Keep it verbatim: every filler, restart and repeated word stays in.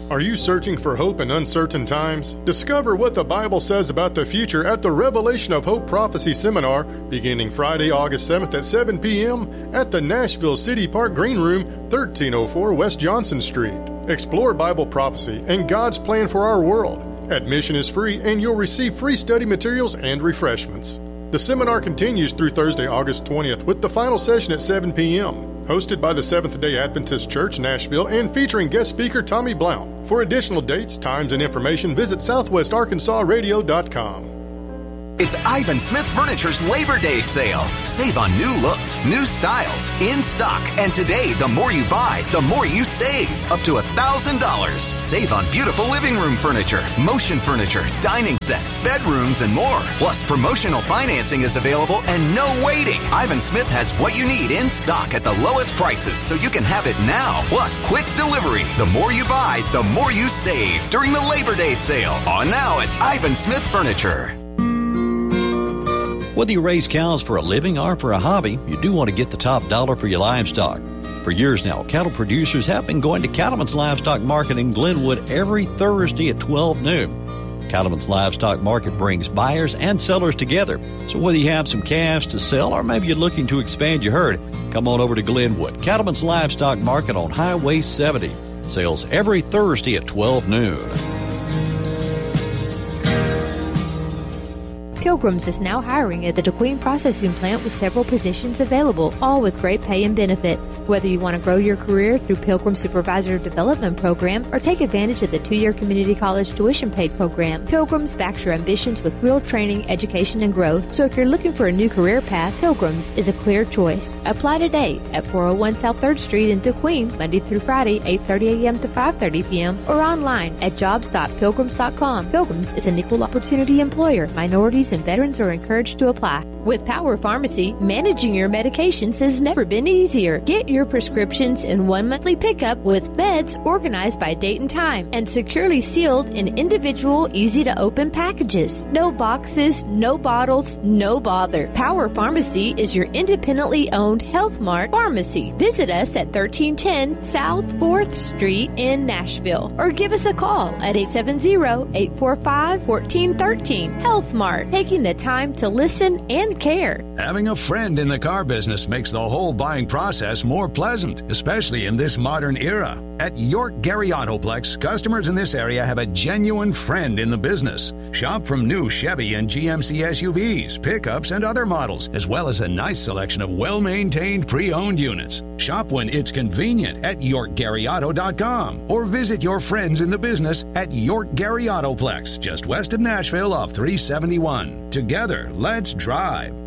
Are you searching for hope in uncertain times? Discover what the Bible says about the future at the Revelation of Hope Prophecy Seminar beginning Friday, August seventh at seven p.m. at the Nashville City Park Green Room, thirteen oh four West Johnson Street. Explore Bible prophecy and God's plan for our world. Admission is free and you'll receive free study materials and refreshments. The seminar continues through Thursday, August twentieth with the final session at seven p.m. Hosted by the Seventh-day Adventist Church, Nashville, and featuring guest speaker Tommy Blount. For additional dates, times, and information, visit southwest arkansas radio dot com. It's Ivan Smith Furniture's Labor Day sale. Save on new looks, new styles, in stock. And today, the more you buy, the more you save. Up to one thousand dollars. Save on beautiful living room furniture, motion furniture, dining sets, bedrooms, and more. Plus, promotional financing is available and no waiting. Ivan Smith has what you need in stock at the lowest prices, so you can have it now. Plus, quick delivery. The more you buy, the more you save during the Labor Day sale. On now at Ivan Smith Furniture. Whether you raise cows for a living or for a hobby, you do want to get the top dollar for your livestock. For years now, cattle producers have been going to Cattleman's Livestock Market in Glenwood every Thursday at twelve noon. Cattleman's Livestock Market brings buyers and sellers together. So whether you have some calves to sell or maybe you're looking to expand your herd, come on over to Glenwood. Cattleman's Livestock Market on Highway seventy. Sales every Thursday at twelve noon. Pilgrims is now hiring at the DeQueen Processing Plant with several positions available, all with great pay and benefits. Whether you want to grow your career through Pilgrim Supervisor Development Program or take advantage of the two-year community college tuition paid program, Pilgrims backs your ambitions with real training, education, and growth. So if you're looking for a new career path, Pilgrims is a clear choice. Apply today at four oh one South third Street in DeQueen, Monday through Friday, eight thirty a.m. to five thirty p.m. or online at jobs dot pilgrims dot com. Pilgrims is an equal opportunity employer. Minorities and veterans are encouraged to apply. With Power Pharmacy, managing your medications has never been easier. Get your prescriptions in one monthly pickup with meds organized by date and time and securely sealed in individual, easy-to-open packages. No boxes, no bottles, no bother. Power Pharmacy is your independently owned Health Mart pharmacy. Visit us at thirteen ten South fourth Street in Nashville or give us a call at eight seven zero, eight four five, one four one three. Health Mart, taking the time to listen and care. Having a friend in the car business makes the whole buying process more pleasant, especially in this modern era. At York Gary Autoplex, customers in this area have a genuine friend in the business. Shop from new Chevy and G M C S U Vs, pickups, and other models, as well as a nice selection of well-maintained pre-owned units. Shop when it's convenient at york gary auto dot com or visit your friends in the business at York Gary Autoplex, just west of Nashville off three seventy-one. Together, let's drive.